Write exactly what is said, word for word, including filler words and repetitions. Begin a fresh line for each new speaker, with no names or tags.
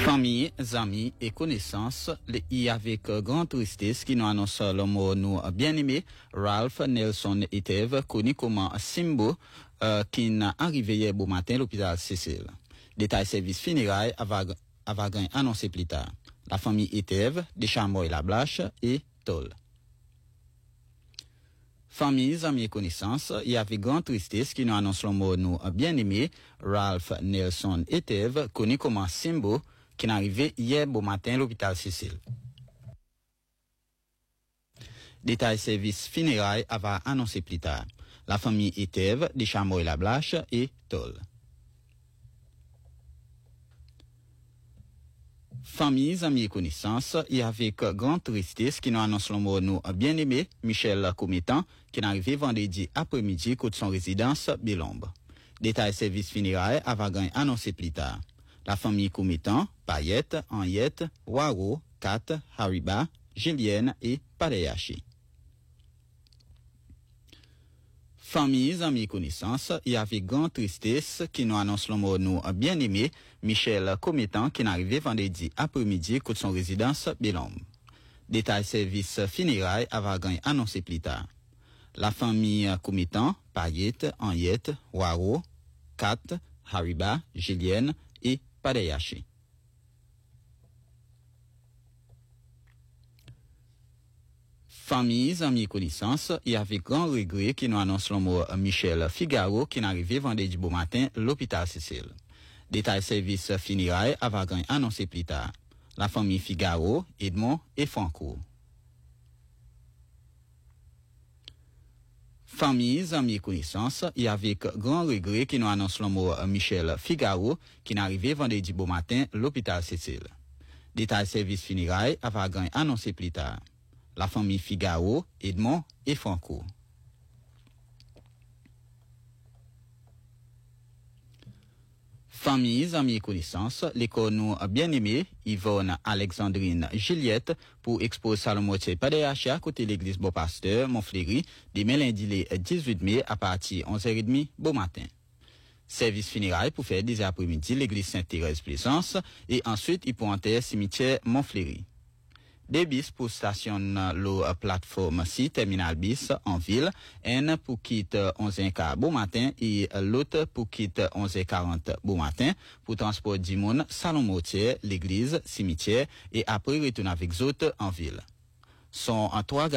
Famille, amis et connaissances, et avec grande tristesse qui nous annonce le mot nous bien-aimé, Ralph Nelson Eteve, connu comme Simbo, euh, qui n'a arrivé hier beau matin à l'hôpital Cécile. Détail service funérailles avaient annoncé plus tard. La famille Eteve, Deschambault la Blache et Toll. Familles, amis et connaissances, et avec grande tristesse qui nous annonce le mot nous bien-aimé, Ralph Nelson Eteve, connu comme Simbo, qui est arrivé hier beau matin à l'hôpital Cécile. Détail service funérailles avait annoncé plus tard. La famille Eteve, Deschambault la Blache et Toll. Familles, amis et connaissances, et avec grande tristesse qui nous annonce le mot nous bien-aimé, Michel Cométan, qui est arrivé vendredi après-midi côté son résidence Belombe. Détail service funérailles avait annoncé plus tard. La famille Cométan, Payette, Henriette, Waro, Kat, Hariba, Julienne et Padayachi. Familles, amis et connaissances, et avec grande tristesse qui nous annonce le mot nous bien-aimé, Michel Cométan, qui est arrivé vendredi après-midi côté son résidence Belombe. Détail service funérailles avait annoncé plus tard. La famille Cométan, Payette, Henriette, Waro, Kat, Hariba, Julienne et Padayachi. Familles, amis et connaissances, et avec grand regret qui nous annonce le mot Michel Figaro qui est arrivé vendredi beau matin à l'hôpital Cécile. Détail service funérailles avait annoncé plus tard. La famille Figaro, Edmond et Franco. Familles, amis et connaissances, et avec grand regret qui nous annonce le mot Michel Figaro qui est arrivé vendredi beau matin à l'hôpital Cécile. Détail service funérailles avait annoncé plus tard. La famille Figaro, Edmond et Franco. Familles, amis et connaissances, l'école nous bien-aimée, Yvonne Alexandrine Juliette, pour exposer Salomon Padayachi à côté de l'église Beau Pasteur, Montfléry, demain lundi le dix-huit mai à partir de onze heures trente beau matin. Service funérailles pour faire des après-midi l'église Sainte-Thérèse-Plaisance et ensuite il pour enterrer cimetière Montfléry. Des bis pour stationner la plateforme six terminal bis en ville, un pour quitter onze heures quinze bon matin et l'autre pour quitter onze heures quarante bon matin pour transport du monde, salon mortier, l'église, cimetière et après retourner avec autres en ville. Sont en trois